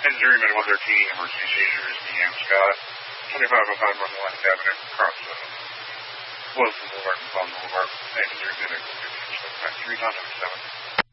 And Juryman 113, emergency seizures, DM Scott, 2505 North Atlantic Avenue, across Wilson Boulevard and Palm Boulevard, and Juryman 115, 3 on 97.